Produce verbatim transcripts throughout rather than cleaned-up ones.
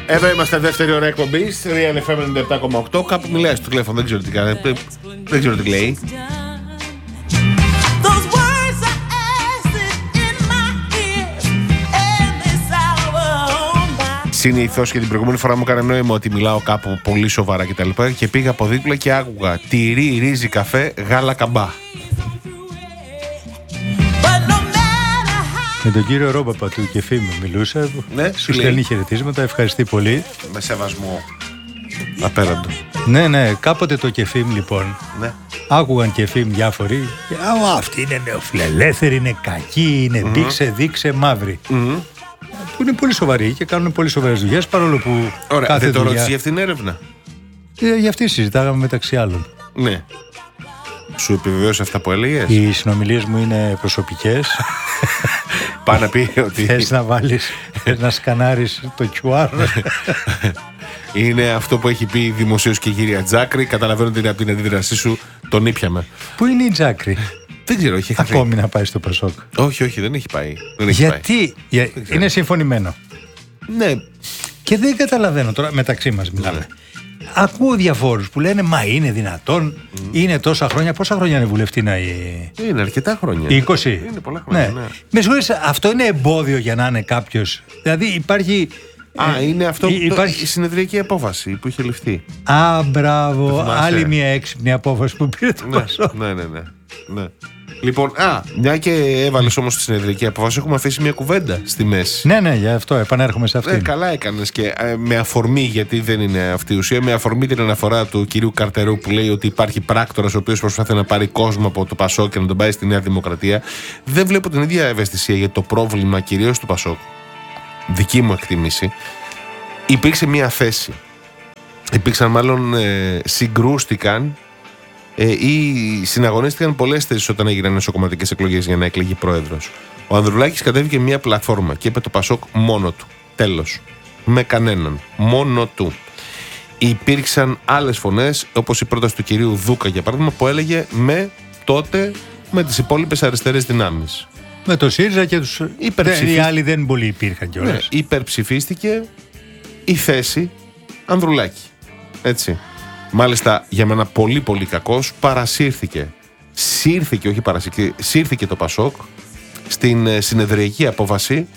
Εδώ είμαστε, δεύτερη ώρα εκπομπής, Real εφ εμ ενενήντα επτά κόμμα οκτώ. Κάπου μιλάει στο τηλέφωνο, δεν ξέρω τι κάνει. Δεν ξέρω τι λέει. Συνήθως και την προηγούμενη φορά μου έκανε νόημα ότι μιλάω κάπου πολύ σοβαρά και τα λοιπά και πήγα από δίπλα και άκουγα τυρί, ρύζι, καφέ, γάλα, καμπά. Με τον κύριο Ρόμπαπα του Κεφίμ μιλούσα. Ναι, σου στέλνει χαιρετίσματα, ευχαριστεί πολύ. Με σεβασμό απέραντο. Ναι, ναι, κάποτε το Κεφίμ λοιπόν. Ναι. Άκουγαν Κεφίμ διάφοροι. Και, α, αυτή είναι νεοφιλελεύθερη, είναι κακή, είναι mm-hmm. δείξε, δείξε, μαύρη. Mm-hmm. Που είναι πολύ σοβαροί και κάνουν πολύ σοβαρές δουλειές, παρόλο που. Ωραία, κάθε δεν το δουλειά... ρώτησε για αυτήν την έρευνα. Ε, για αυτή συζητάγαμε μεταξύ άλλων. Ναι. Σου επιβεβαίωσε αυτά που έλεγες? Οι συνομιλίες μου είναι προσωπικές. Πάει να πει ότι. Θες να βάλεις, θες να σκανάρεις το κιου αρ. Είναι αυτό που έχει πει δημοσίως και η κυρία Τζάκρη. Καταλαβαίνω ότι είναι από την αντίδρασή σου. Τον ήπιαμε. Πού είναι η Τζάκρη? Δεν ξέρω, έχει χαθεί. Ακόμη να πάει στο Πασόκ? Όχι, όχι, δεν έχει πάει. Δεν έχει Γιατί? πάει. Για... Είναι συμφωνημένο. Ναι. Και δεν καταλαβαίνω τώρα, μεταξύ μας μιλάμε. Ναι. Ακούω διαφόρους που λένε μα είναι δυνατόν, mm. είναι τόσα χρόνια. Πόσα χρόνια είναι βουλευτή να είναι? Είναι αρκετά χρόνια. είκοσι. Είναι πολλά χρόνια. Ναι. Ναι. Με συγχωρείς, αυτό είναι εμπόδιο για να είναι κάποιος? Δηλαδή υπάρχει. Α, είναι αυτό Υ, υπάρχει... η συνεδριακή απόφαση που είχε ληφθεί. Α, μπράβο. Άλλη μια έξυπνη απόφαση που πήρε το ναι, Πασόκ. Ναι, ναι, ναι, ναι. Λοιπόν, α, μια και έβαλες όμως τη συνεδριακή απόφαση, έχουμε αφήσει μια κουβέντα στη μέση. Ναι, ναι, γι' αυτό επανέρχομαι σε αυτήν. Ναι, καλά έκανες και ε, με αφορμή, γιατί δεν είναι αυτή η ουσία, με αφορμή την αναφορά του κυρίου Καρτερού που λέει ότι υπάρχει πράκτορας ο οποίος προσπαθεί να πάρει κόσμο από το Πασόκ και να τον πάει στη Νέα Δημοκρατία. Δεν βλέπω την ίδια ευαισθησία για το πρόβλημα κυρίως του Πασόκ. Δική μου εκτίμηση. Υπήρξε μια θέση. Υπήρξαν μάλλον ε, συγκρούστηκαν ε, ή συναγωνίστηκαν πολλές θέσεις όταν έγιναν εσωκομματικές εκλογές για να εκλεγεί πρόεδρος. Ο Ανδρουλάκης κατέβηκε μια πλατφόρμα και είπε το Πασόκ μόνο του. Τέλος. Με κανέναν. Μόνο του. Υπήρξαν άλλες φωνές, όπως η πρόταση του κυρίου Δούκα για παράδειγμα, που έλεγε με τότε με τις υπόλοιπες αριστερές δυνάμεις. Με το ΣΥΡΙΖΑ και τους οι άλλοι δεν πολύ υπήρχαν κιόλας. Ναι, υπερψηφίστηκε η θέση Ανδρουλάκη. Έτσι. Μάλιστα για μένα πολύ πολύ κακός παρασύρθηκε. Σύρθηκε, όχι παρασύρθηκε, σύρθηκε το Πασόκ στην ε, συνεδριακή απόφαση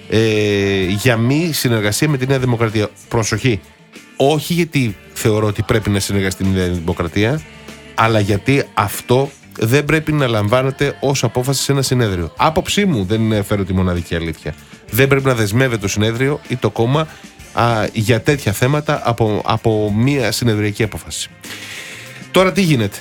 ε, για μη συνεργασία με τη Νέα Δημοκρατία. Προσοχή. Όχι γιατί θεωρώ ότι πρέπει να συνεργαστεί με τη Νέα Δημοκρατία, αλλά γιατί αυτό δεν πρέπει να λαμβάνεται ως απόφαση σε ένα συνέδριο. Άποψή μου, δεν φέρω τη μοναδική αλήθεια. Δεν πρέπει να δεσμεύεται το συνέδριο ή το κόμμα α, για τέτοια θέματα από, από μια συνεδριακή απόφαση. Τώρα τι γίνεται?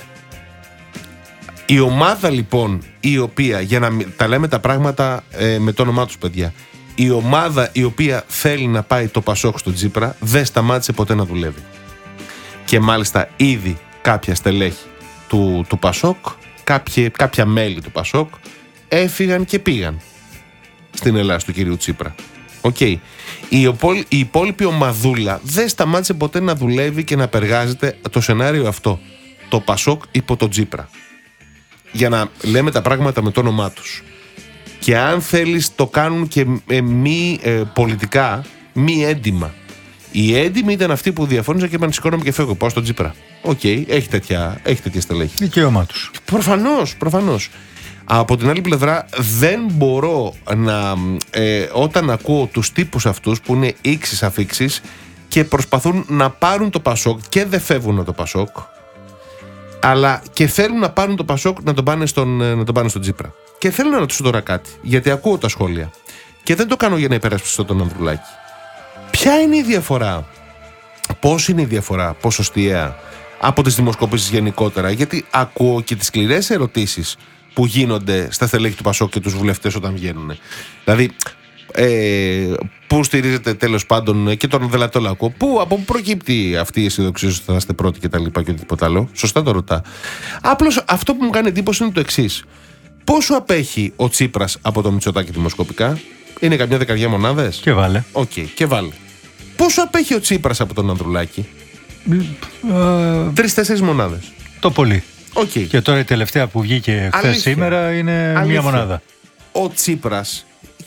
Η ομάδα λοιπόν η οποία, για να τα λέμε τα πράγματα ε, με το όνομά τους παιδιά, η ομάδα η οποία θέλει να πάει το Πασόκ στο Τσίπρα δεν σταμάτησε ποτέ να δουλεύει. Και μάλιστα ήδη κάποια στελέχη του, του Πασόκ, κάποια, κάποια μέλη του Πασόκ έφυγαν και πήγαν στην Ελλάδα του κυρίου Τσίπρα. Okay. Η, η υπόλοιπη ομαδούλα δεν σταμάτησε ποτέ να δουλεύει και να περγάζεται το σενάριο αυτό. Το Πασόκ υπό τον Τσίπρα. Για να λέμε τα πράγματα με το όνομά τους. Και αν θέλεις το κάνουν και ε, μη ε, πολιτικά, μη έντιμα. Οι έντιμοι ήταν αυτοί που διαφώνησαν και είπαν σηκώνομαι και φεύγω, πάω στον Τσίπρα. Οκ, okay, έχει τέτοια, έχει τέτοια στελέχη. Δικαίωμά τους. Προφανώς, προφανώς. Από την άλλη πλευρά δεν μπορώ να ε, όταν ακούω τους τύπους αυτούς που είναι ίξις αφίξεις και προσπαθούν να πάρουν το Πασόκ και δεν φεύγουν από το Πασόκ, αλλά και θέλουν να πάρουν το Πασόκ να τον πάνε στον, να τον πάνε στον Τσίπρα. Και θέλω να ρωτήσω τώρα κάτι, γιατί ακούω τα σχόλια και δεν το κάνω για να υπερασπιστώ τον Ανδρουλάκη. Ποια είναι η διαφορά, πώς είναι η διαφορά ποσοστιαία από τις δημοσκοπήσεις γενικότερα? Γιατί ακούω και τις σκληρές ερωτήσεις που γίνονται στα στελέχη του Πασόκ και τους βουλευτές όταν βγαίνουν. Δηλαδή, ε, πού στηρίζετε τέλος πάντων και τον δελατό λαό, πού, από πού προκύπτει αυτή η αισιοδοξία ότι θα είστε πρώτοι και τα λοιπά και οτιδήποτε άλλο? Σωστά το ρωτά. Απλώς αυτό που μου κάνει εντύπωση είναι το εξής. Πόσο απέχει ο Τσίπρας από το Μητσοτάκη δημοσκοπικά? Είναι καμιά δεκαριά μονάδες? Και βάλε. Οκ, okay, και βάλε. Πόσο απέχει ο Τσίπρας από τον Ανδρουλάκη? Ε, Τρεις-τέσσερις μονάδες. Το πολύ. Okay. Και τώρα η τελευταία που βγήκε χθες σήμερα είναι αλήθεια. Μία μονάδα. Ο Τσίπρας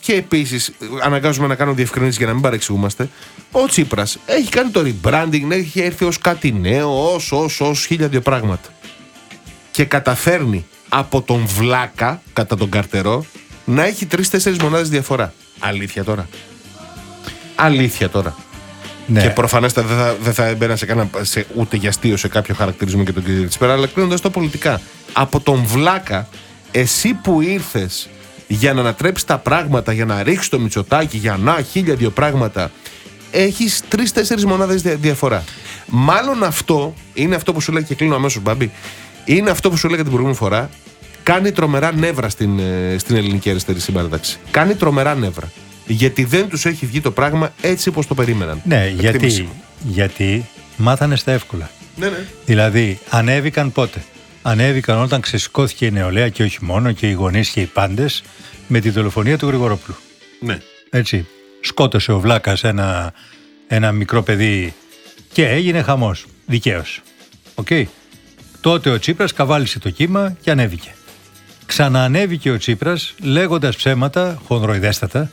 Και επίσης, αναγκάζομαι να κάνω διευκρινήσεις για να μην παρεξηγούμαστε. Ο Τσίπρας έχει κάνει το rebranding, έχει έρθει ως κάτι νέο, ως, ως, ως χίλια δύο πράγματα. Και καταφέρνει από τον βλάκα, κατά τον καρτερό, να έχει τρεις-τέσσερις μονάδες διαφορά. Αλήθεια τώρα. Αλήθεια τώρα. Ναι. Και προφανέστατα δεν θα, δεν θα έμπαινα σε κανένα, σε, ούτε για αστείο σε κάποιο χαρακτηρισμό και τον κύριο Τσίπρα, αλλά κλείνοντας το πολιτικά. Από τον βλάκα, εσύ που ήρθες για να ανατρέψεις τα πράγματα, για να ρίξεις το Μητσοτάκη, για να χίλια δύο πράγματα, έχεις τρεις-τέσσερις μονάδες δια, διαφορά. Μάλλον αυτό είναι αυτό που σου λέει, και κλείνω αμέσως, Μπάμπη, είναι αυτό που σου λέγα την προηγούμενη φορά. Κάνει τρομερά νεύρα στην, στην ελληνική αριστερή συμπαράταξη. Κάνει τρομερά νεύρα. Γιατί δεν τους έχει βγει το πράγμα έτσι όπως το περίμεναν. Ναι, γιατί, γιατί μάθανε στα εύκολα. Ναι, ναι. Δηλαδή, ανέβηκαν πότε. Ανέβηκαν όταν ξεσηκώθηκε η νεολαία και όχι μόνο, και οι γονείς και οι πάντες, με τη δολοφονία του Γρηγορόπουλου. Ναι. Έτσι. Σκότωσε ο Βλάκας ένα, ένα μικρό παιδί και έγινε χαμός. Δικαίως. Οκ. Okay. Τότε ο Τσίπρας καβάλισε το κύμα και ανέβηκε. Ξαναανέβηκε ο Τσίπρας λέγοντας ψέματα χονδροειδέστατα.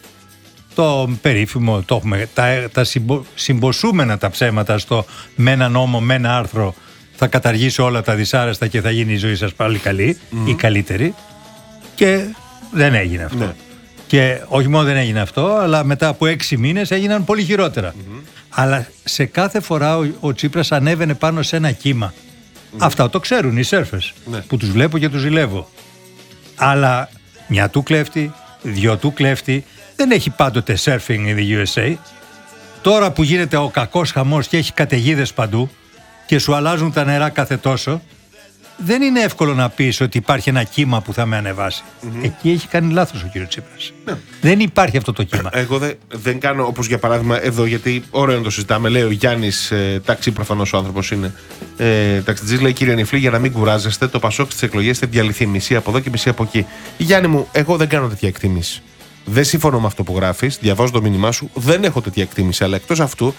Το περίφημο, το έχουμε, τα, τα συμπο, συμποσούμενα τα ψέματα στο με ένα νόμο, με ένα άρθρο θα καταργήσει όλα τα δυσάρεστα και θα γίνει η ζωή σας πάλι καλή mm. ή καλύτερη. Και δεν έγινε αυτό. Ναι. Και όχι μόνο δεν έγινε αυτό, αλλά μετά από έξι μήνες έγιναν πολύ χειρότερα. Mm-hmm. Αλλά σε κάθε φορά ο, ο Τσίπρας ανέβαινε πάνω σε ένα κύμα. Mm. Αυτά το ξέρουν οι σέρφες, ναι, που τους βλέπω και τους ζηλεύω. Αλλά μια του κλέφτη, δυο του κλέφτη, δεν έχει πάντοτε surfing in the γιου ες έι. Τώρα που γίνεται ο κακός χαμός και έχει καταιγίδες παντού και σου αλλάζουν τα νερά κάθε τόσο, δεν είναι εύκολο να πεις ότι υπάρχει ένα κύμα που θα με ανεβάσει. Mm-hmm. Εκεί έχει κάνει λάθος ο κύριος Τσίπρας. Ναι. Δεν υπάρχει αυτό το κύμα. Εγώ δεν, δεν κάνω, όπως για παράδειγμα εδώ, γιατί ωραίο να το συζητάμε. Λέει ο Γιάννης, ε, ταξί προφανώς ο άνθρωπος είναι, ε, ταξιτζής, λέει: κύριε Νιφλή, για να μην κουράζεστε, το Πασόκ στις εκλογές θα διαλυθεί μισή από εδώ και μισή από εκεί. Γιάννη μου, εγώ δεν κάνω τέτοια εκτίμηση. Δεν συμφωνώ με αυτό που γράφεις, διαβάζω το μήνυμά σου, δεν έχω τέτοια εκτίμηση, αλλά εκτός αυτού.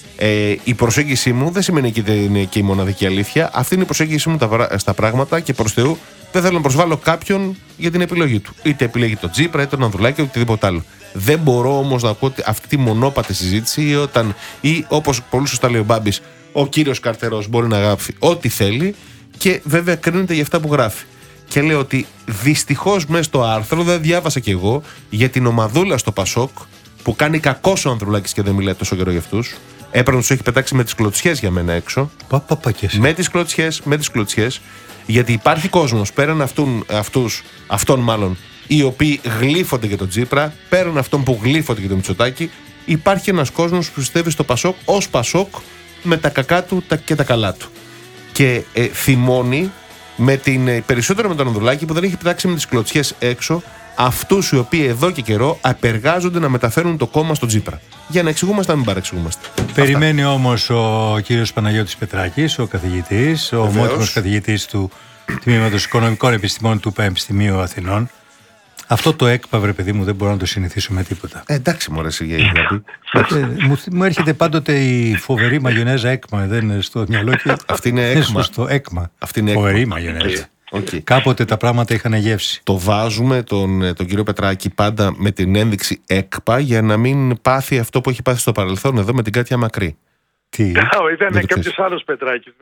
Ε, η προσέγγιση μου δεν σημαίνει ότι είναι και η μοναδική αλήθεια. Αυτή είναι η προσέγγιση μου στα πράγματα και προς Θεού δεν θέλω να προσβάλλω κάποιον για την επιλογή του. Είτε επιλέγει τον Τσίπρα, είτε τον Ανδρουλάκη, είτε οτιδήποτε άλλο. Δεν μπορώ όμως να ακούω αυτή τη μονόπατη συζήτηση ή, όταν, ή όπως πολύ σωστά λέει ο Μπάμπης, ο κύριος Καρτερός μπορεί να γράφει ό,τι θέλει και βέβαια κρίνεται για αυτά που γράφει. Και λέω ότι δυστυχώς μέσα στο άρθρο, δεν διάβασα κι εγώ, για την ομαδούλα στο Πασόκ που κάνει κακός ο Ανδρουλάκης και δεν μιλάει τόσο καιρό για αυτούς. Έπρεπε να τους έχει πετάξει με τις κλωτσιές για μένα έξω. Πα, πα, πα, με τις κλωτσιές, με τις κλωτσιές. Γιατί υπάρχει κόσμος πέραν αυτούν, αυτούς, αυτών μάλλον, οι οποίοι γλύφονται για τον Τσίπρα, πέραν αυτών που γλύφονται για τον Μητσοτάκη, υπάρχει ένας κόσμος που πιστεύει στο Πασόκ ως Πασόκ με τα κακά του και τα καλά του. Και ε, θυμώνει με την, ε, περισσότερο με τον Ανδρουλάκη που δεν έχει πετάξει με τις κλωτσιές έξω αυτούς οι οποίοι εδώ και καιρό απεργάζονται να μεταφέρουν το κόμμα στον Τσίπρα. Για να εξηγούμαστε, να μην παρεξηγούμαστε. Περιμένει όμως ο κύριος Παναγιώτης Πετράκης, ο καθηγητής, ο ομότιμος καθηγητής του Τμήματος Οικονομικών Επιστημών του Πανεπιστημίου Αθηνών. Αυτό το ΕΚΠΑ, βρε παιδί μου, δεν μπορώ να το συνηθίσω με τίποτα. Ε, εντάξει, μου αρέσει για γιατί. ε, μου, μου έρχεται πάντοτε η φοβερή μαγιονέζα ΕΚΜΑ, δεν είναι στο μυαλό και. Αυτή είναι ΕΚΜΑ. Στο ΕΚΜΑ. Αυτή είναι φοβερή ΕΚΜΑ. μαγιονέζα. Okay. Κάποτε τα πράγματα είχαν γεύση. Το βάζουμε τον, τον κύριο Πετράκη πάντα με την ένδειξη ΕΚΠΑ για να μην πάθει αυτό που έχει πάθει στο παρελθόν εδώ με την Κάτια Μακρύ. Τι? Ήταν κάποιος άλλος Πετράκης.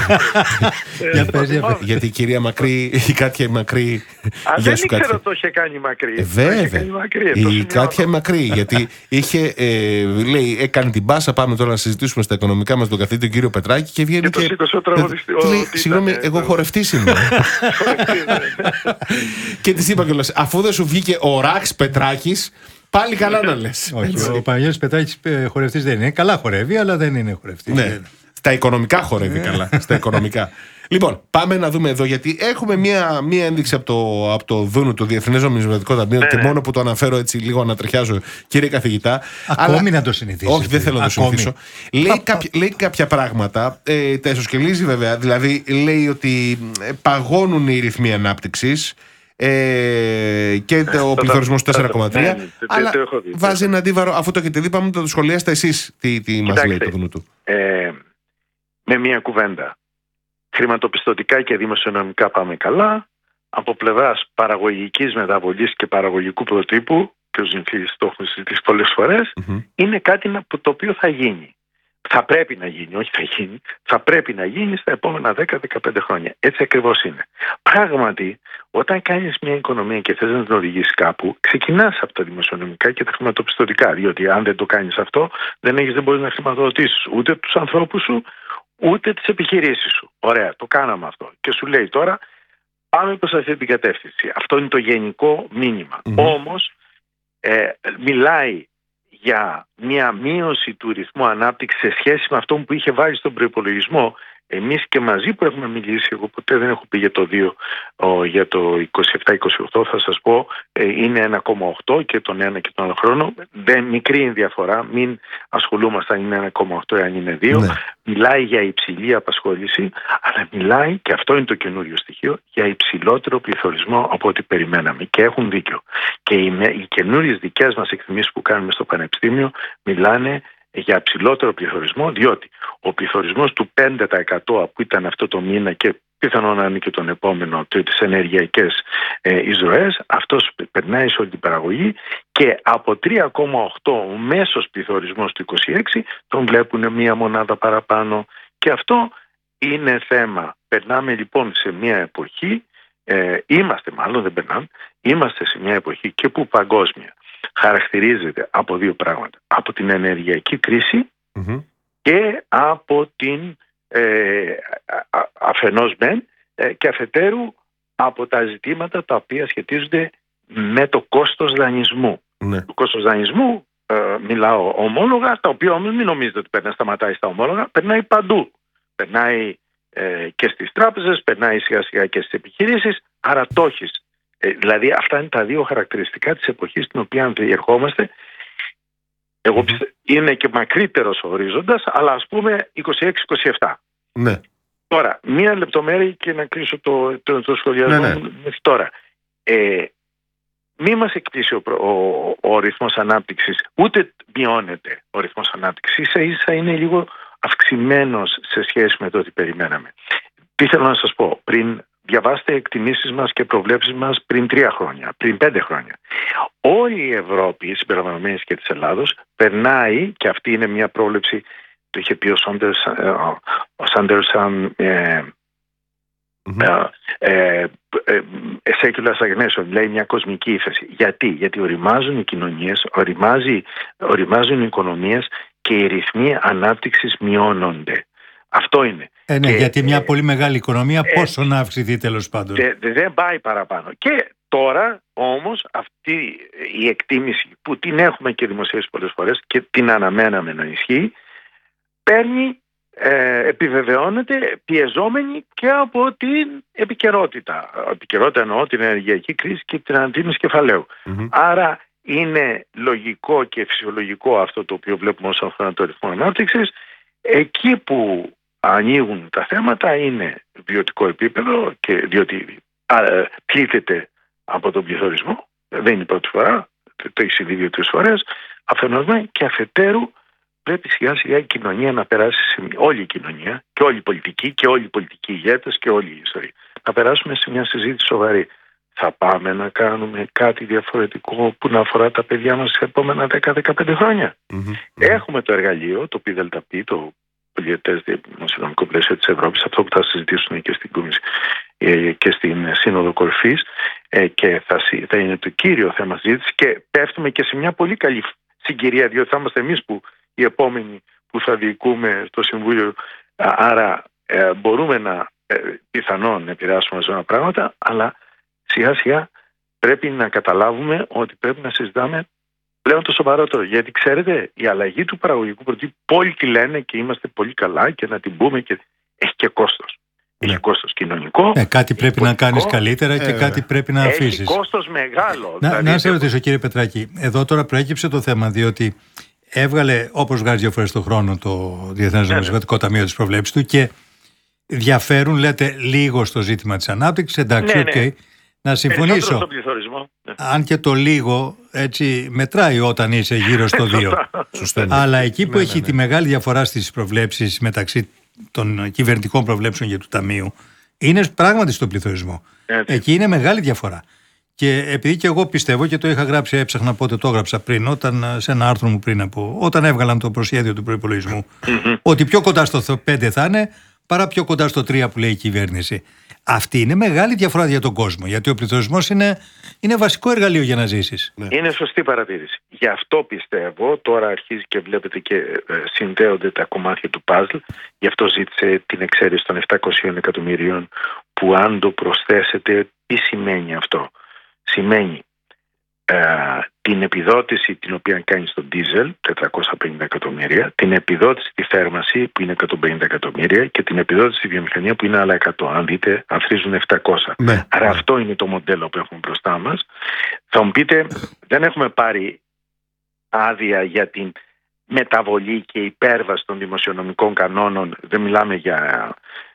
Για πες, για πες. Γιατί η κυρία Μακρύ, η Κάτια Μακρύ. Α, δεν ήξερα ότι το είχε κάνει Μακρύ. Ε, βέβαια. Η Κάτια Μακρύ. Γιατί είχε, ε, λέει, έκανε την πάσα. Πάμε τώρα να συζητήσουμε στα οικονομικά μας τον καθηγητή τον κύριο Πετράκη και βγαίνει. Και, και... το ε, λέει, συγγνώμη, ήταν, εγώ χορευτής είμαι. Και της είπα κιόλας, αφού δεν σου βγήκε ο Ράξ Πετράκης. Πάλι καλά να λες. Όχι, ο Παναγιώτης Πετράκης χορευτής δεν είναι. Καλά χορεύει, αλλά δεν είναι χορευτής. Ναι. Στα οικονομικά χορεύει καλά. Στα οικονομικά. Λοιπόν, πάμε να δούμε εδώ, γιατί έχουμε μία, μία ένδειξη από το, από το Δούνου, το Διεθνές Νομισματικό Ταμείο, και μόνο που το αναφέρω έτσι λίγο ανατριχιάζω, κύριε καθηγητά. Ακόμη αλλά... να το συνηθίσω. Όχι, δεν θέλω να το συνηθίσω. Λέει, κάποι... λέει κάποια πράγματα, ε, τα εσωσκελίζει βέβαια, δηλαδή λέει ότι παγώνουν οι ρυθμοί ανάπτυξης. Ε, και το πληθωρισμός τέσσερα κόμμα τρία, ναι, αλλά το, το βάζει ένα αντίβαρο. Αφού το έχετε δει, πάμε να το σχολιάσετε εσείς τι, τι μας λέει το Δούνου του. Ε, με μία κουβέντα, χρηματοπιστωτικά και δημοσιονομικά πάμε καλά. Από πλευράς παραγωγικής μεταβολής και παραγωγικού προτύπου και ο Ζημφίλης το έχουμε συζητήσει πολλές φορές, mm-hmm. είναι κάτι το οποίο θα γίνει. Θα πρέπει να γίνει, όχι θα γίνει, θα πρέπει να γίνει στα επόμενα δέκα με δεκαπέντε χρόνια. Έτσι ακριβώς είναι. Πράγματι, όταν κάνεις μια οικονομία και θες να την οδηγήσεις κάπου, ξεκινάς από τα δημοσιονομικά και τα χρηματοπιστωτικά. Διότι αν δεν το κάνεις αυτό, δεν, έχεις, δεν μπορείς να χρηματοδοτήσεις ούτε τους ανθρώπους σου, ούτε τις επιχειρήσεις σου. Ωραία, το κάναμε αυτό. Και σου λέει τώρα, πάμε προς αυτή την κατεύθυνση. Αυτό είναι το γενικό μήνυμα. Mm-hmm. Όμως, ε, μιλάει για μια μείωση του ρυθμού ανάπτυξης σε σχέση με αυτό που είχε βάλει στον προϋπολογισμό. Εμείς και μαζί που έχουμε μιλήσει, εγώ ποτέ δεν έχω πει για το δύο, ο, για το είκοσι επτά είκοσι οκτώ, θα σας πω, ε, είναι ένα κόμμα οκτώ και τον ένα και τον άλλο χρόνο. Δεν μικρή είναι διαφορά, μην ασχολούμαστε αν είναι ένα κόμμα οκτώ ή αν είναι δύο. Ναι. Μιλάει για υψηλή απασχόληση, αλλά μιλάει, και αυτό είναι το καινούριο στοιχείο, για υψηλότερο πληθωρισμό από ό,τι περιμέναμε. Και έχουν δίκιο. Και οι, οι καινούριες δικές μας εκτιμήσεις που κάνουμε στο Πανεπιστήμιο μιλάνε για ψηλότερο πληθωρισμό, διότι ο πληθωρισμός του πέντε τοις εκατό που ήταν αυτό το μήνα και πιθανόν να είναι και τον επόμενο, τις ενεργειακές ε, εισρωές, αυτός περνάει σε όλη την παραγωγή, και από τρία κόμμα οκτώ ο μέσος πληθωρισμός του είκοσι έξι τον βλέπουν μία μονάδα παραπάνω, και αυτό είναι θέμα. Περνάμε λοιπόν σε μία εποχή, ε, είμαστε μάλλον δεν περνάμε, είμαστε σε μία εποχή και που παγκόσμια χαρακτηρίζεται από δύο πράγματα. Από την ενεργειακή κρίση mm-hmm. και από την ε, αφενός μεν ε, και αφετέρου από τα ζητήματα τα οποία σχετίζονται με το κόστος δανεισμού. Mm-hmm. Το κόστος δανεισμού ε, μιλάω ομόλογα, τα οποία όμως μην νομίζετε ότι περνάει, σταματάει στα ομόλογα, περνάει παντού. Περνάει ε, και στις τράπεζες, περνάει σιγά σιγά και στις επιχειρήσεις, άρα το έχεις. Ε, δηλαδή αυτά είναι τα δύο χαρακτηριστικά της εποχής στην οποία διερχόμαστε. Εγώ πιστεύω, είναι και μακρύτερος ο ορίζοντας, αλλά ας πούμε είκοσι έξι είκοσι επτά. Ναι. Τώρα, μία λεπτομέρεια και να κλείσω το, το, το σχολιασμό ναι, ναι. μέχρι τώρα. Ε, μη μας εκπλήσει ο, ο, ο ρυθμός ανάπτυξης, ούτε μειώνεται ο ρυθμός ανάπτυξης, ίσα ίσα είναι λίγο αυξημένος σε σχέση με το ότι περιμέναμε. Τι θέλω να σας πω, πριν διαβάστε εκτιμήσεις μας και προβλέψεις μας πριν τρία χρόνια, πριν πέντε χρόνια. Όλη η Ευρώπη, συμπεριλαμβανομένης και της Ελλάδος, περνάει, και αυτή είναι μια πρόβλεψη, το είχε πει ο Σάντερσον, secular stagnation, λέει μια κοσμική ύφεση. Γιατί, γιατί οριμάζουν οι κοινωνίες, οριμάζει, οριμάζουν οι οικονομίες και οι ρυθμοί ανάπτυξης μειώνονται. Αυτό είναι. Ε, ναι, και, γιατί μια ε, πολύ μεγάλη οικονομία ε, πόσο να αυξηθεί τέλος πάντων. Δεν δε πάει παραπάνω. Και τώρα όμως αυτή η εκτίμηση που την έχουμε και δημοσιεύσει πολλές φορές και την αναμέναμε να ισχύει, παίρνει, ε, επιβεβαιώνεται πιεζόμενη και από την επικαιρότητα. Επικαιρότητα εννοώ την ενεργειακή κρίση και την ανατίμηση κεφαλαίου. Mm-hmm. Άρα είναι λογικό και φυσιολογικό αυτό το οποίο βλέπουμε όσον αφορά το ρυθμό ανάπτυξης. Εκεί που ανοίγουν τα θέματα είναι βιωτικό επίπεδο, και διότι α, πλήττεται από τον πληθωρισμό, δεν είναι η πρώτη φορά, το έχει συμβεί δύο-τρεις φορές, αφενός και αφετέρου πρέπει σιγά σιγά η κοινωνία να περάσει, σε, όλη η κοινωνία και όλη η πολιτική και όλοι οι πολιτικοί ηγέτες και όλη η ιστορία, να περάσουμε σε μια συζήτηση σοβαρή. Θα πάμε να κάνουμε κάτι διαφορετικό που να αφορά τα παιδιά μας σε επόμενα δέκα με δεκαπέντε χρόνια. Mm-hmm. Έχουμε το εργαλείο, το πι δελτα πι, το πολιετές δημοσιονομικό πλαίσιο της Ευρώπης, αυτό που θα συζητήσουν και στην, και στην Σύνοδο Κορυφής, και θα, θα είναι το κύριο θέμα συζήτηση, και πέφτουμε και σε μια πολύ καλή συγκυρία, διότι θα είμαστε εμείς που, οι επόμενοι που θα διοικούμε στο Συμβούλιο, άρα ε, μπορούμε να ε, πιθανόν να επηρεάσουμε ορισμένα πράγματα, αλλά σιγά σιγά πρέπει να καταλάβουμε ότι πρέπει να συζητάμε πλέον το σοβαρότερο. Γιατί ξέρετε, η αλλαγή του παραγωγικού προτύπου, πολλοί τη λένε και είμαστε πολύ καλά και να την πούμε, και έχει και κόστος. Ναι. Έχει κόστος κοινωνικό. Ε, κάτι πρέπει πολιτικό, να κάνεις καλύτερα ε, και ε, κάτι πρέπει να αφήσεις. Έχει κόστος μεγάλο. Να, δηλαδή, να σε ρωτήσω, κύριε Πετράκη, εδώ τώρα προέκυψε το θέμα, διότι έβγαλε, όπως βγάζει δύο φορές το χρόνο, το Διεθνές Νομισματικό ναι, ναι. Ταμείο της προβλέψης του, και διαφέρουν, λέτε, λίγο στο ζήτημα της ανάπτυξης. Εντάξει, οκ. Ναι, ναι. Okay. Να συμφωνήσω. Αν και το λίγο έτσι μετράει όταν είσαι γύρω στο δύο. Αλλά εκεί που ναι, έχει ναι, ναι. τη μεγάλη διαφορά στις προβλέψεις μεταξύ των κυβερνητικών προβλέψεων και του Ταμείου, είναι πράγματι στο πληθωρισμό. Έτσι. Εκεί είναι μεγάλη διαφορά. Και επειδή και εγώ πιστεύω και το είχα γράψει, έψαχνα πότε το έγραψα πριν, όταν, σε ένα άρθρο μου πριν από, όταν έβγαλαν το προσχέδιο του προϋπολογισμού, mm-hmm. ότι πιο κοντά στο πέντε θα είναι παρά πιο κοντά στο τρία που λέει η κυβέρνηση. Αυτή είναι μεγάλη διαφορά για τον κόσμο, γιατί ο πληθωρισμός είναι, είναι βασικό εργαλείο για να ζήσεις. Είναι σωστή παρατήρηση. Γι' αυτό πιστεύω, τώρα αρχίζει και βλέπετε και ε, συνδέονται τα κομμάτια του παζλ, γι' αυτό ζήτησε την εξαίρεση των επτακόσιων εκατομμυρίων, που αν το προσθέσετε, τι σημαίνει αυτό? Σημαίνει ε, την επιδότηση την οποία κάνει στο ντίζελ, τετρακόσια πενήντα εκατομμύρια, την επιδότηση στη θέρμανση που είναι εκατόν πενήντα εκατομμύρια και την επιδότηση στη βιομηχανία που είναι άλλα εκατό. Αν δείτε, ανθρίζουν επτακόσια. Ναι. Άρα αυτό είναι το μοντέλο που έχουμε μπροστά μας. Θα μου πείτε, δεν έχουμε πάρει άδεια για την μεταβολή και υπέρβαση των δημοσιονομικών κανόνων. Δεν μιλάμε για...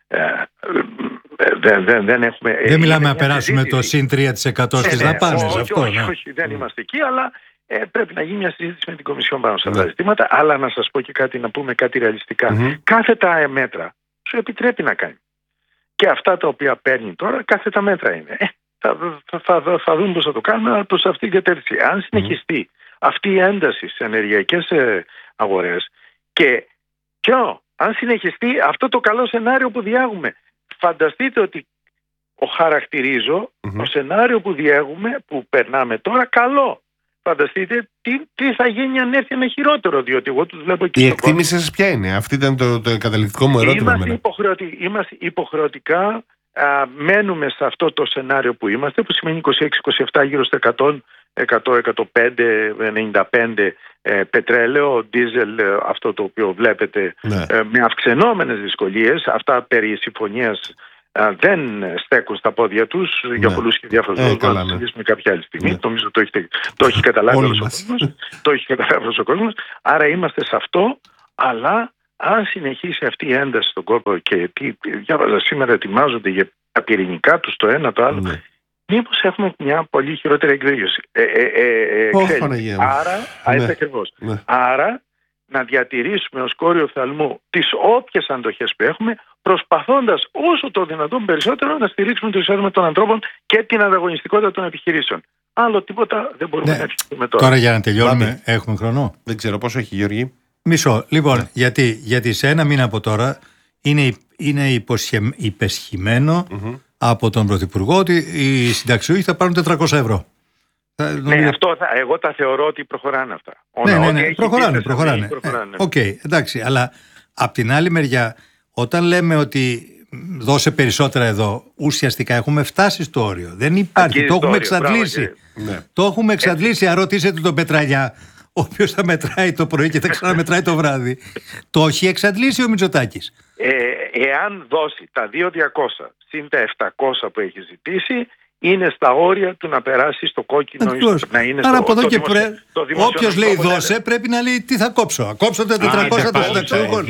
Δεν, δεν, δεν, έχουμε, δεν μιλάμε να περάσουμε το συν τρία τοις εκατό στις δαπάνες. Όχι, αυτό, όχι, ναι. όχι, δεν είμαστε εκεί, αλλά ε, πρέπει να γίνει μια συζήτηση με την Κομισιόν πάνω σε αυτά τα ζητήματα. Αλλά να σας πω και κάτι, να πούμε κάτι ρεαλιστικά. Mm-hmm. Κάθε τα μέτρα σου επιτρέπει να κάνει. Και αυτά τα οποία παίρνει τώρα, κάθε τα μέτρα είναι. Ε, θα, θα, θα, θα δούμε πώς θα το κάνουμε, αλλά προς αυτήν την κατεύθυνση. Αν συνεχιστεί mm-hmm. αυτή η ένταση στις ενεργειακές ε, αγορές και ποιο, αν συνεχιστεί αυτό το καλό σενάριο που διάγουμε, φανταστείτε ότι ο χαρακτηρίζω mm-hmm. το σενάριο που διάγουμε, που περνάμε τώρα, καλό. Φανταστείτε τι, τι θα γίνει αν έρθει ένα χειρότερο, διότι εγώ τους βλέπω εκεί. Η εκτίμηση σας ποια είναι? Αυτή ήταν το, το καταληκτικό μου ερώτημα. Είμαστε, υποχρεωτι, είμαστε υποχρεωτικά, α, μένουμε σε αυτό το σενάριο που είμαστε, που σημαίνει είκοσι έξι είκοσι επτά γύρω στο εκατό, εκατό, εκατόν πέντε, ενενήντα πέντε ε, πετρέλαιο, ντίζελ, ε, αυτό το οποίο βλέπετε, ναι. ε, με αυξανόμενες δυσκολίες. Αυτά περί συμφωνίας ε, δεν στέκουν στα πόδια τους, ναι. για πολλούς και διάφορους λόγους. Ε, να συζητήσουμε κάποια άλλη στιγμή. Ναι. Νομίζω το, έχετε, το έχει καταλάβει όλος ο κόσμος. Το έχει καταλάβει όλος ο κόσμος. Άρα είμαστε σε αυτό, αλλά αν συνεχίσει αυτή η ένταση στον κόσμο, και τι, διάβαζα σήμερα, ετοιμάζονται για τα πυρηνικά τους το ένα το άλλο, ναι. μήπως έχουμε μια πολύ χειρότερη εκδήλωση. Ε, ε, ε, ε, oh, Άρα, ναι. ακριβώς. Ναι. Άρα, να διατηρήσουμε ως κόριο φθαλμού τις όποιες αντοχές που έχουμε, προσπαθώντας όσο το δυνατόν περισσότερο να στηρίξουμε το εισόδημα των ανθρώπων και την ανταγωνιστικότητα των επιχειρήσεων. Άλλο τίποτα δεν μπορούμε ναι. να επιχειρήσουμε τώρα. Τώρα για να τελειώνουμε, Λάμπη. Έχουμε χρόνο. Δεν ξέρω πόσο έχει, Γιώργη. Μισό. Λοιπόν, ναι. γιατί, γιατί σε ένα μήνα από τώρα είναι, είναι υποσχε, υπεσχημένο mm-hmm. από τον Πρωθυπουργό ότι οι συνταξιούχοι θα πάρουν τετρακόσια ευρώ. Ναι, νομίζω... αυτό θα, εγώ τα θεωρώ ότι προχωράνε αυτά. Ναι, ναι, ναι, προχωράνε, προχωράνε. Οκ, ε, okay, εντάξει, αλλά απ' την άλλη μεριά, όταν λέμε ότι δώσε περισσότερα εδώ, ουσιαστικά έχουμε φτάσει στο όριο. Δεν υπάρχει, Ακή το έχουμε όριο, εξαντλήσει. Μπράβο, ναι. Το έχουμε εξαντλήσει, αν ρωτήσετε τον Πετραλιά, ο οποίος θα μετράει το πρωί και θα ξαναμετράει το βράδυ. Το έχει εξαντλήσει ο Μητσοτάκης. Ε, εάν δώσει τα δύο χιλιάδες διακόσια συν τα επτακόσια που έχει ζητήσει, είναι στα όρια του να περάσει στο κόκκινο. Να είναι Άρα στο, από εδώ και πρέ... όποιος λέει δώσε πρέπει να λέει τι θα κόψω. Κόψω τα τετρακόσια των συνταξιούχων.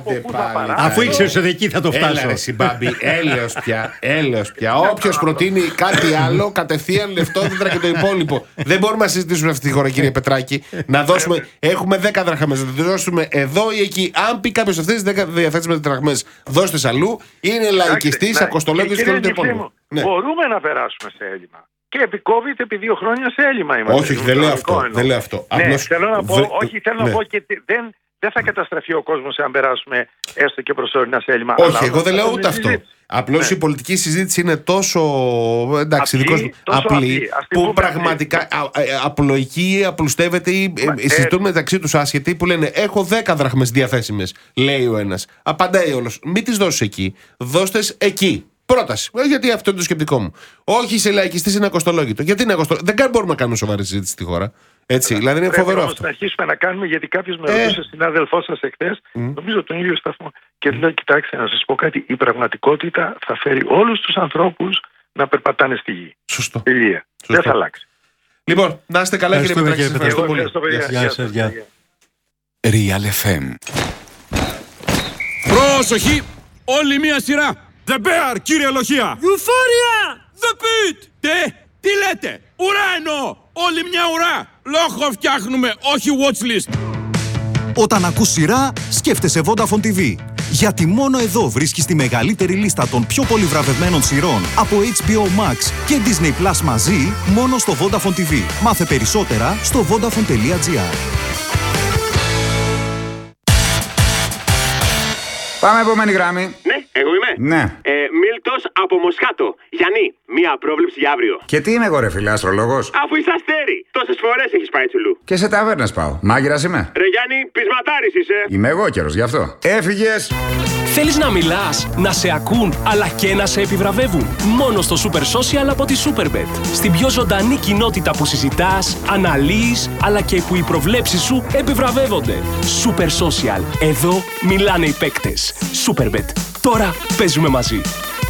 Αφού ήξερες ότι εκεί θα το φτάσω. Έλα ρε Μπάμπη, έλεος πια, έλεος πια. Όποιος προτείνει κάτι άλλο, κατευθείαν λεφτόδεντρα και το υπόλοιπο. Δεν μπορούμε να συζητήσουμε αυτή τη χώρα, κύριε Πετράκη. Να δώσουμε, έχουμε δέκα δραχμές, να τη δώσουμε εδώ ή εκεί. Αν πει κάποιος αυτές τις δέκα διαθέσιμες δραχμές, δώστε αλλού. Είναι λαϊκιστής, ακοστολόγιος και όλο το υπόλοιπο. Μπορούμε να περάσουμε σε έλλειμμα. Και επί COVID επί δύο χρόνια σε έλλειμμα είμαστε. Όχι, δεν λέω αυτό. Δεν λέω αυτό. Ναι, Απλώς... θέλω να πω, Βε... όχι, θέλω ναι. να πω και δεν, δεν θα καταστραφεί ο κόσμος αν περάσουμε έστω και προσωρινά σε έλλειμμα. Όχι, αλλά εγώ δεν λέω ούτε αυτό. Απλώς ναι. η πολιτική συζήτηση είναι τόσο, εντάξει, απλή, τόσο απλή, απλή που πραγματικά απλή. απλοϊκή, απλουστεύεται ή ε, συζητούν μεταξύ τους άσχετοι που λένε έχω δέκα δραχμές διαθέσιμες, λέει ο ένας. Απαντάει όλος, μην τις δώσεις εκεί, δώστες εκεί. Πρόταση. Γιατί αυτό είναι το σκεπτικό μου. Όχι σε λαϊκιστή, είναι ακοστολόγητο. Γιατί είναι ακοστολόγητο. Δεν μπορούμε να κάνουμε σοβαρή συζήτηση στη χώρα. Έτσι. Δηλαδή είναι φοβερό αυτό. Πρέπει να αρχίσουμε να κάνουμε, γιατί κάποιο με ρωτούσε, ε. συνάδελφό σα εχθές, mm. νομίζω τον ίδιο σταθμό. Και λέω, κοιτάξτε, να σα πω κάτι. Η πραγματικότητα θα φέρει όλου του ανθρώπου να περπατάνε στη γη. Σωστό. Τελεία. Δεν θα αλλάξει. Λοιπόν, να είστε καλά, κύριε Πετράκη. Ευχαριστώ πολύ. Γεια σα. Real εφ εμ. Πρόσοχη! Όλη μία σειρά! The Bear, κύριε Λοχεία! Euphoria! The Pit! Τι, τι λέτε! Ουρά εννοώ! Όλη μια ουρά! Λόγο φτιάχνουμε, όχι watchlist! Όταν ακούς σειρά, σκέφτεσαι Vodafone τι βι. Γιατί μόνο εδώ βρίσκεις τη μεγαλύτερη λίστα των πιο πολύ βραβευμένων σειρών από έιτς μπι ο Max και Disney Plus μαζί, μόνο στο Vodafone τι βι. Μάθε περισσότερα στο vodafone τελεία gr. Πάμε επόμενη γράμμη. Ναι, εγώ είμαι. Ναι. Ε, Μίλτος από Μοσχάτο. Γιάννη, μία πρόβλεψη για αύριο. Και τι είμαι εγώ, ρε φίλε, αστρολόγος? Αφού είσαι αστέρι, τόσες φορές έχεις πάει τσουλού. Και σε ταβέρνες πάω. Μάγειρας είμαι. Ρε Γιάννη, πεισματάρης είσαι. Είμαι εγώ καιρος, γι' αυτό. Έφυγες. Θέλεις να μιλάς, να σε ακούν, αλλά και να σε επιβραβεύουν. Μόνο στο Super Social από τη Superbet. Στην πιο ζωντανή κοινότητα που συζητάς, αναλύεις, αλλά και που οι προβλέψεις σου επιβραβεύονται. Super Social. Εδώ μιλάνε οι παίκτες. Superbet. Τώρα παίζουμε μαζί.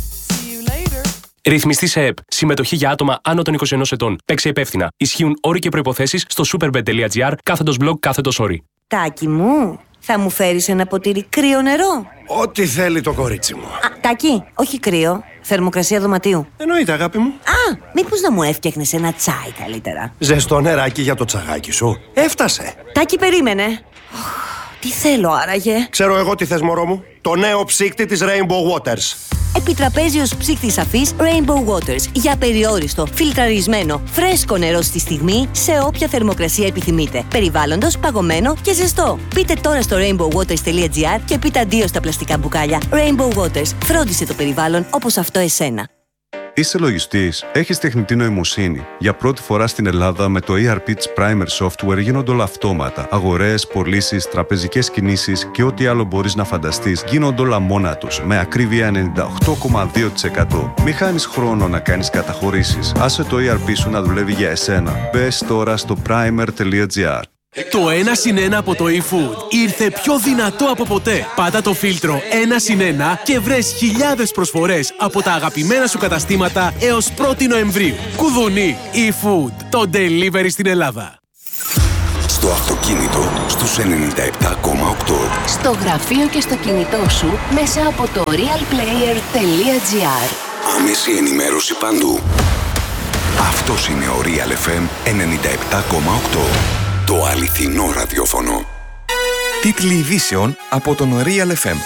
Ρυθμιστή σε ΕΠ. Συμμετοχή για άτομα άνω των είκοσι ενός ετών. Παίξε υπεύθυνα. Ισχύουν όροι και προϋποθέσεις στο superbet τελεία gr κάθετος blog κάθετος όροι. Τάκη μου, θα μου φέρεις ένα ποτήρι κρύο νερό? Ό,τι θέλει το κορίτσι μου. Α, Τάκη, όχι κρύο. Θερμοκρασία δωματίου. Εννοείται, αγάπη μου. Α, μήπως να μου έφτιαχνες ένα τσάι καλύτερα? Ζεστό νεράκι για το τσαγάκι σου. Έφτασε. Τάκη, περίμενε. Τι θέλω άραγε? Ξέρω εγώ τι θες, μωρό μου. Το νέο ψύκτη της Rainbow Waters. Επιτραπέζιος ψύκτης αφής Rainbow Waters. Για περιόριστο, φιλτραρισμένο, φρέσκο νερό στη στιγμή, σε όποια θερμοκρασία επιθυμείτε. Περιβάλλοντος, παγωμένο και ζεστό. Πείτε τώρα στο rainbow waters τελεία gr και πείτε αντίο στα πλαστικά μπουκάλια. Rainbow Waters. Φρόντισε το περιβάλλον όπως αυτό εσένα. Είσαι λογιστής, έχεις τεχνητή νοημοσύνη. Για πρώτη φορά στην Ελλάδα με το ι αρ πι της Primer Software γίνονται όλα αυτόματα. Αγορές, πωλήσεις, τραπεζικές κινήσεις και ό,τι άλλο μπορείς να φανταστείς γίνονται όλα μόνα τους, με ακρίβεια ενενήντα οκτώ κόμμα δύο τοις εκατό. Μη χάνεις χρόνο να κάνεις καταχωρήσεις. Άσε το ι αρ πι σου να δουλεύει για εσένα. Μπες τώρα στο primer τελεία gr. Το ένα συν ένα από το eFood ήρθε πιο δυνατό από ποτέ. Πάτα το φίλτρο ένα συν ένα και βρες χιλιάδες προσφορές από τα αγαπημένα σου καταστήματα έως πρώτη Νοεμβρίου. Κουδουνί, eFood, το delivery στην Ελλάδα. Στο αυτοκίνητο στους ενενήντα επτά κόμμα οκτώ. Στο γραφείο και στο κινητό σου μέσα από το realplayer τελεία gr. Άμεση ενημέρωση παντού. Αυτός είναι ο Real εφ εμ ενενήντα επτά κόμμα οκτώ. Το αληθινό ραδιόφωνο. Τίτλοι ειδήσεων από τον Real εφ εμ.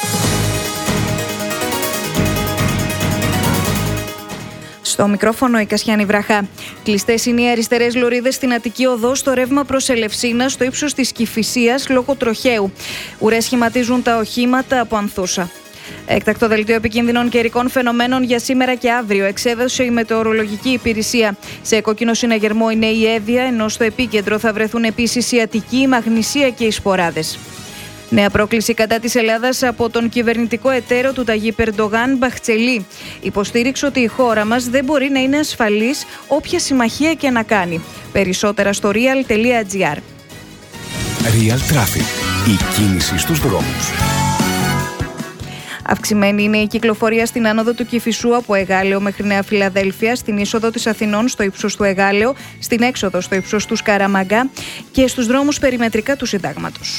Στο μικρόφωνο η Κασιάνη Βραχά. Κλειστές είναι οι αριστερές λωρίδες στην Αττική Οδό στο ρεύμα προς Ελευσίνα στο ύψος της Κηφισίας λόγω τροχαίου. Ουρές σχηματίζουν τα οχήματα από Ανθούσα. Έκτακτο δελτίο επικίνδυνων καιρικών φαινομένων για σήμερα και αύριο εξέδωσε η Μετεωρολογική Υπηρεσία. Σε κόκκινο συναγερμό είναι η Εύβοια, ενώ στο επίκεντρο θα βρεθούν επίσης η Αττική, η Μαγνησία και οι Σποράδες. Νέα πρόκληση κατά της Ελλάδας από τον κυβερνητικό εταίρο του Ταγίπ Ερντογάν, Μπαχτσελή. Υποστήριξε ότι η χώρα μας δεν μπορεί να είναι ασφαλής όποια συμμαχία και να κάνει. Περισσότερα στο real τελεία gr. Real Traffic. Η κίνηση στους δρόμους. Αυξημένη είναι η κυκλοφορία στην άνοδο του Κηφισού από Εγάλεο μέχρι Νέα Φιλαδέλφια, στην είσοδο της Αθηνών στο ύψος του Εγάλεο, στην έξοδο στο ύψος του Σκαραμαγκά και στους δρόμους περιμετρικά του Συντάγματος.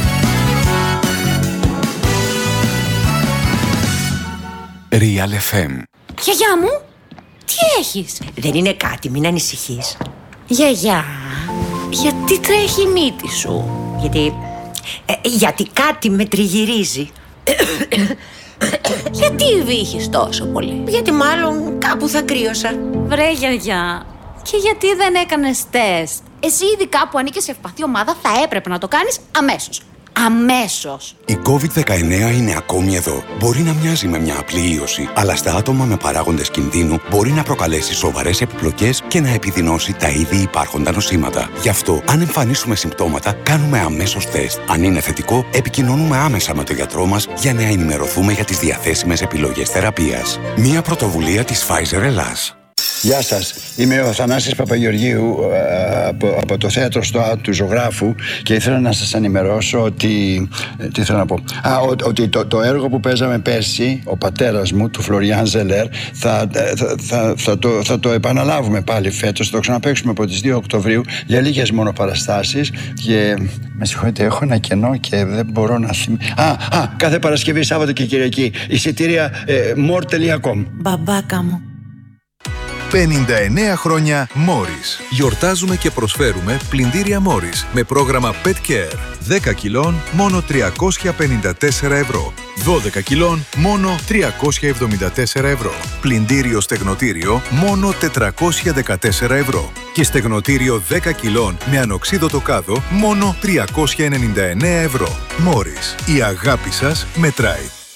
Real εφ εμ. Γιαγιά μου, τι έχεις? Δεν είναι κάτι, μην ανησυχείς. Γιαγιά, γιατί τρέχει η μύτη σου? Γιατί, ε, γιατί κάτι με τριγυρίζει. Γιατί βύχεις τόσο πολύ? Γιατί μάλλον κάπου θα κρύωσα. Βρε γιαγιά, και γιατί δεν έκανες τεστ? Εσύ ήδη κάπου ανήκες σε ευπαθή ομάδα, θα έπρεπε να το κάνεις αμέσως. Αμέσως. Η κόβιντ δεκαεννέα είναι ακόμη εδώ. Μπορεί να μοιάζει με μια απλή ίωση, αλλά στα άτομα με παράγοντες κινδύνου μπορεί να προκαλέσει σοβαρές επιπλοκές και να επιδεινώσει τα ήδη υπάρχοντα νοσήματα. Γι' αυτό, αν εμφανίσουμε συμπτώματα, κάνουμε αμέσως τεστ. Αν είναι θετικό, επικοινωνούμε άμεσα με τον γιατρό μας για να ενημερωθούμε για τις διαθέσιμες επιλογές θεραπείας. Μια πρωτοβουλία της Pfizer Ελλάς. Γεια σας, είμαι ο Θανάσης Παπαγεωργίου από, από το θέατρο στο του Ζωγράφου και ήθελα να σας ενημερώσω ότι, τι θέλω να πω, Α, ο, ότι το, το έργο που παίζαμε πέρσι, ο πατέρας μου, του Φλωριάν Ζελέρ, θα, θα, θα, θα, το, θα το επαναλάβουμε πάλι φέτος, θα το ξαναπαίξουμε από τις δύο Οκτωβρίου για λίγες μόνο παραστάσεις και με συγχωρείτε, έχω ένα κενό και δεν μπορώ να θυμηθώ. Α, α, κάθε Παρασκευή, Σάββατο και Κυριακή, εισιτήρια ε, more τελεία com. Μπαμπάκα μου. πενήντα εννέα χρόνια Morris. Γιορτάζουμε και προσφέρουμε πλυντήρια Morris με πρόγραμμα Pet Care. δέκα κιλών, μόνο τριακόσια πενήντα τέσσερα ευρώ. δώδεκα κιλών, μόνο τριακόσια εβδομήντα τέσσερα ευρώ. Πλυντήριο στεγνοτήριο, μόνο τετρακόσια δεκατέσσερα ευρώ. Και στεγνοτήριο δέκα κιλών με ανοξίδωτο κάδο, μόνο τριακόσια ενενήντα εννέα ευρώ. Μόρις, η αγάπη σας μετράει.